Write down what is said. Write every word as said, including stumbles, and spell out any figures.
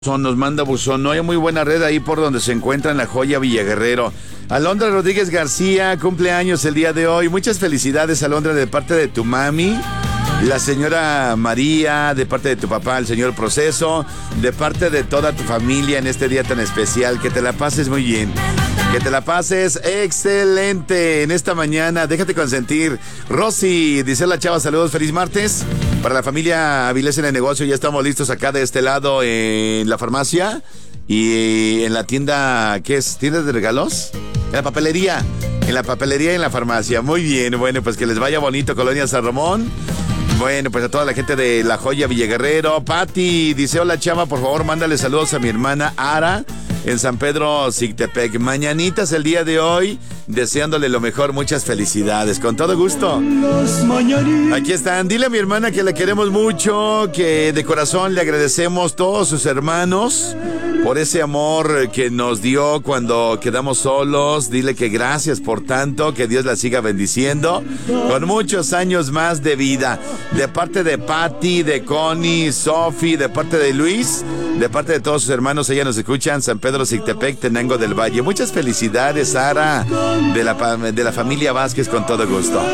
Son, nos manda buzón. No hay muy buena red ahí por donde se encuentra en La Joya Villaguerrero. Alondra Rodríguez García, cumpleaños el día de hoy. Muchas felicidades, Alondra, de parte de tu mami, la señora María, de parte de tu papá, el señor Proceso, de parte de toda tu familia en este día tan especial. Que te la pases muy bien. Que te la pases excelente en esta mañana. Déjate consentir. Rosy, dice la chava, saludos, feliz martes. Para la familia Avilés en el negocio, ya estamos listos acá de este lado en la farmacia y en la tienda, ¿qué es? ¿Tienda de regalos? En la papelería. En la papelería y en la farmacia. Muy bien, bueno, pues que les vaya bonito, Colonia San Ramón. Bueno, pues a toda la gente de La Joya Villaguerrero. Pati, dice, hola chava, por favor, mándale saludos a mi hermana Ara en San Pedro Zictepec. Mañanitas el día de hoy, deseándole lo mejor, muchas felicidades, con todo gusto. Aquí están, dile a mi hermana que la queremos mucho, que de corazón le agradecemos todos sus hermanos por ese amor que nos dio cuando quedamos solos. Dile que gracias por tanto, que Dios la siga bendiciendo con muchos años más de vida. De parte de Patti, de Connie, Sofi, de parte de Luis, de parte de todos sus hermanos, ella nos escuchan, San Pedro Zictepec, Tenango del Valle. Muchas felicidades, Sara, de la, de la familia Vázquez, con todo gusto.